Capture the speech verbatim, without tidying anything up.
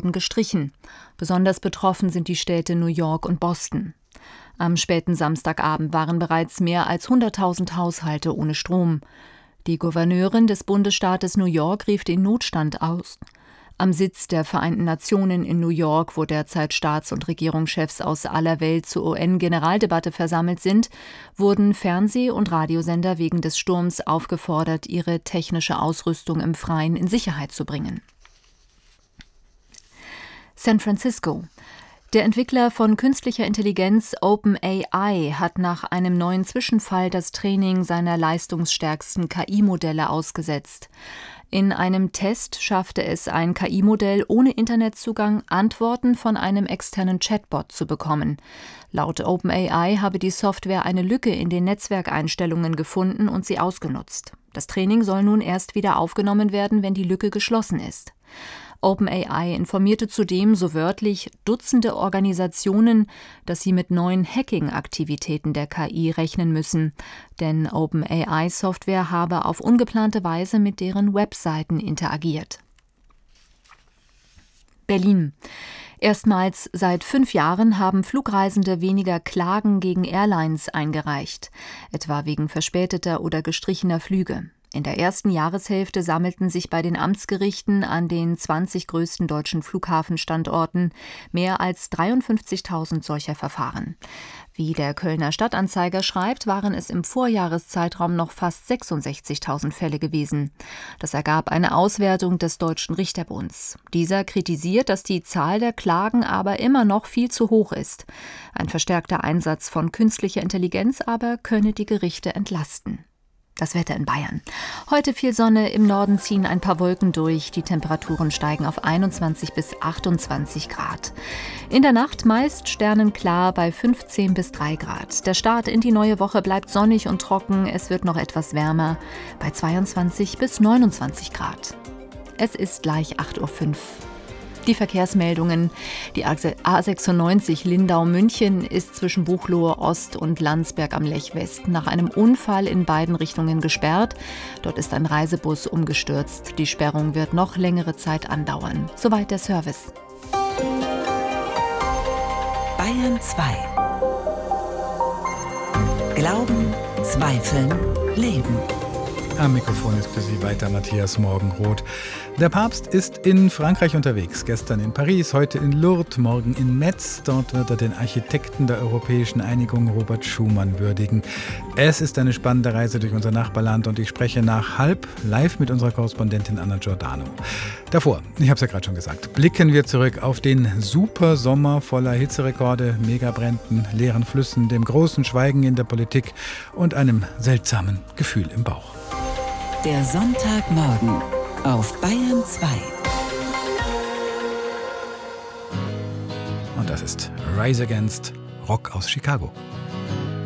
werden gestrichen. Besonders betroffen sind die Städte New York und Boston. Am späten Samstagabend waren bereits mehr als hunderttausend Haushalte ohne Strom. Die Gouverneurin des Bundesstaates New York rief den Notstand aus. Am Sitz der Vereinten Nationen in New York, wo derzeit Staats- und Regierungschefs aus aller Welt zur U N-Generaldebatte versammelt sind, wurden Fernseh- und Radiosender wegen des Sturms aufgefordert, ihre technische Ausrüstung im Freien in Sicherheit zu bringen. San Francisco. Der Entwickler von künstlicher Intelligenz OpenAI hat nach einem neuen Zwischenfall das Training seiner leistungsstärksten K I-Modelle ausgesetzt. In einem Test schaffte es ein K I-Modell ohne Internetzugang, Antworten von einem externen Chatbot zu bekommen. Laut OpenAI habe die Software eine Lücke in den Netzwerkeinstellungen gefunden und sie ausgenutzt. Das Training soll nun erst wieder aufgenommen werden, wenn die Lücke geschlossen ist. OpenAI informierte zudem, so wörtlich, Dutzende Organisationen, dass sie mit neuen Hacking-Aktivitäten der K I rechnen müssen, denn OpenAI-Software habe auf ungeplante Weise mit deren Webseiten interagiert. Berlin. Erstmals seit fünf Jahren haben Flugreisende weniger Klagen gegen Airlines eingereicht, etwa wegen verspäteter oder gestrichener Flüge. In der ersten Jahreshälfte sammelten sich bei den Amtsgerichten an den zwanzig größten deutschen Flughafenstandorten mehr als dreiundfünfzigtausend solcher Verfahren. Wie der Kölner Stadtanzeiger schreibt, waren es im Vorjahreszeitraum noch fast sechsundsechzigtausend Fälle gewesen. Das ergab eine Auswertung des Deutschen Richterbunds. Dieser kritisiert, dass die Zahl der Klagen aber immer noch viel zu hoch ist. Ein verstärkter Einsatz von künstlicher Intelligenz aber könne die Gerichte entlasten. Das Wetter in Bayern. Heute viel Sonne, im Norden ziehen ein paar Wolken durch. Die Temperaturen steigen auf einundzwanzig bis achtundzwanzig Grad. In der Nacht meist sternenklar bei fünfzehn bis drei Grad. Der Start in die neue Woche bleibt sonnig und trocken. Es wird noch etwas wärmer bei zweiundzwanzig bis neunundzwanzig Grad. Es ist gleich acht Uhr fünf. Die Verkehrsmeldungen. Die A sechsundneunzig Lindau-München ist zwischen Buchloe Ost und Landsberg am Lech West nach einem Unfall in beiden Richtungen gesperrt. Dort ist ein Reisebus umgestürzt. Die Sperrung wird noch längere Zeit andauern. Soweit der Service. Bayern zwei. Glauben, Zweifeln, Leben. Am Mikrofon ist für Sie weiter Matthias Morgenroth. Der Papst ist in Frankreich unterwegs. Gestern in Paris, heute in Lourdes, morgen in Metz. Dort wird er den Architekten der Europäischen Einigung Robert Schuman würdigen. Es ist eine spannende Reise durch unser Nachbarland und ich spreche nach halb live mit unserer Korrespondentin Anna Giordano. Davor, ich habe es ja gerade schon gesagt, blicken wir zurück auf den super Sommer voller Hitzerekorde, Megabränden, leeren Flüssen, dem großen Schweigen in der Politik und einem seltsamen Gefühl im Bauch. Der Sonntagmorgen auf Bayern zwei. Und das ist Rise Against, Rock aus Chicago.